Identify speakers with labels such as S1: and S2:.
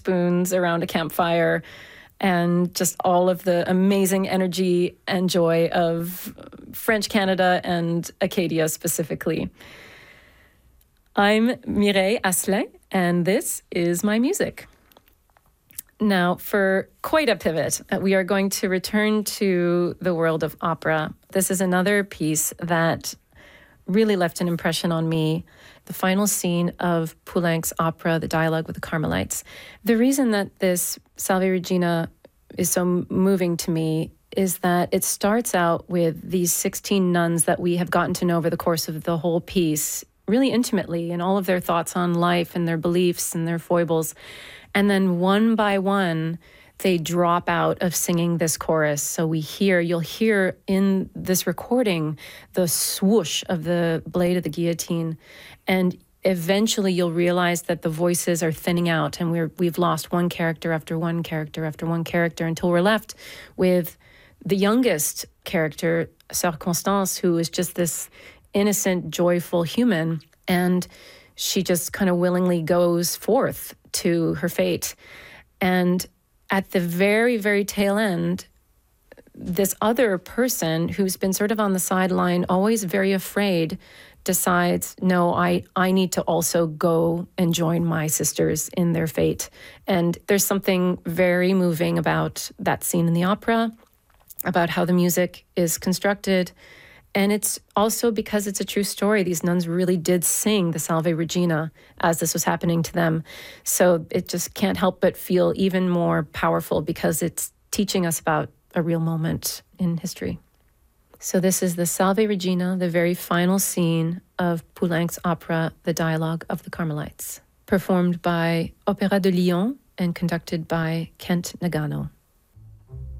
S1: spoons around a campfire, and just all of the amazing energy and joy of French Canada and Acadia specifically. I'm Mireille Asselet, and this is my music. Now, for quite a pivot, we are going to return to the world of opera. This is another piece that really left an impression on me. The final scene of Poulenc's opera, The Dialogue with the Carmelites. The reason that this Salve Regina is so moving to me is that it starts out with these 16 nuns that we have gotten to know over the course of the whole piece really intimately, and all of their thoughts on life and their beliefs and their foibles. And then one by one, they drop out of singing this chorus. So you'll hear in this recording the swoosh of the blade of the guillotine. And eventually you'll realize that the voices are thinning out, and we've lost one character after one character after one character until we're left with the youngest character, Sœur Constance, who is just this innocent, joyful human. And she just kind of willingly goes forth to her fate. And at the very, very tail end, this other person who's been sort of on the sideline, always very afraid, decides, no, I need to also go and join my sisters in their fate. And there's something very moving about that scene in the opera, about how the music is constructed. And it's also because it's a true story. These nuns really did sing the Salve Regina as this was happening to them. So it just can't help but feel even more powerful because it's teaching us about a real moment in history. So this is the Salve Regina, the very final scene of Poulenc's opera, The Dialogue of the Carmelites, performed by Opéra de Lyon and conducted by Kent Nagano.